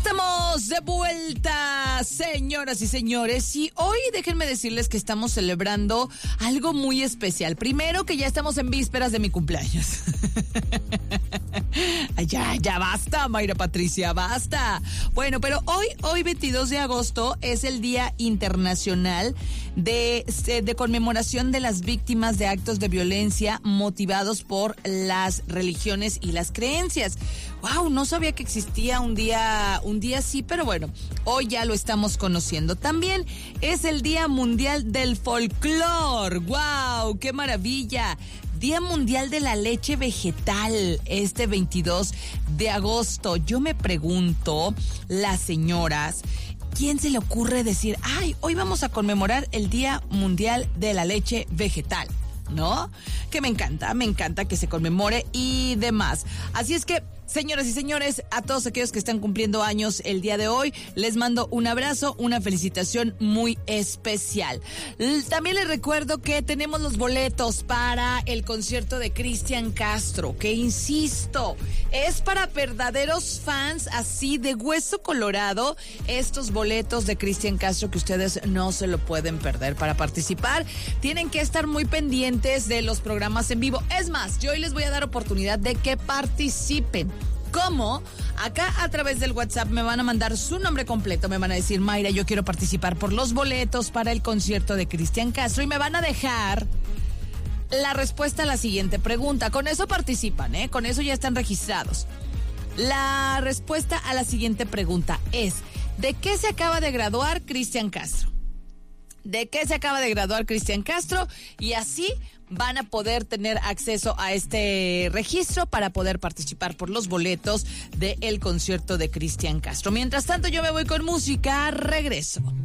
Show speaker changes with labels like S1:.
S1: Estamos de vuelta, señoras y señores, y hoy déjenme decirles que estamos celebrando algo muy especial. Primero, que ya estamos en vísperas de mi cumpleaños. Ya basta, Mayra Patricia, basta. Bueno, pero hoy 22 de agosto es el Día Internacional de conmemoración de las víctimas de actos de violencia motivados por las religiones y las creencias. Wow, no sabía que existía un día así, pero bueno, hoy ya lo estamos conociendo. También es el Día Mundial del Folclor. Wow, qué maravilla. Día Mundial de la Leche Vegetal, este 22 de agosto. Yo me pregunto, las señoras, ¿quién se le ocurre decir, ay, hoy vamos a conmemorar el Día Mundial de la Leche Vegetal? ¿No? Que me encanta que se conmemore y demás. Así es que, señoras y señores, a todos aquellos que están cumpliendo años el día de hoy, les mando un abrazo, una felicitación muy especial. También les recuerdo que tenemos los boletos para el concierto de Cristian Castro, que insisto, es para verdaderos fans así de hueso colorado. Estos boletos de Cristian Castro que ustedes no se lo pueden perder. Para participar, tienen que estar muy pendientes de los programas en vivo. Es más, yo hoy les voy a dar oportunidad de que participen. ¿Cómo? Acá a través del WhatsApp me van a mandar su nombre completo, me van a decir, Mayra, yo quiero participar por los boletos para el concierto de Cristian Castro, y me van a dejar la respuesta a la siguiente pregunta. Con eso participan, con eso ya están registrados. La respuesta a la siguiente pregunta es, ¿de qué se acaba de graduar Cristian Castro? ¿De qué se acaba de graduar Cristian Castro? Y así van a poder tener acceso a este registro para poder participar por los boletos del concierto de Cristian Castro. Mientras tanto, yo me voy con música, regreso.